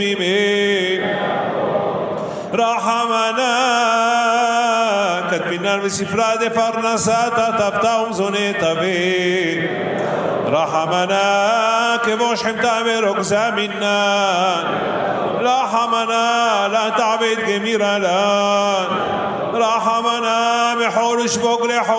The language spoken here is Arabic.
رحمنا كتبنا بسفرة فرنساتا تفتهم زونيتا بي رحمنا كبوش حمتا برقزا منا رحمنا لا تعبد جميرا لا رحمنا بحولش بقل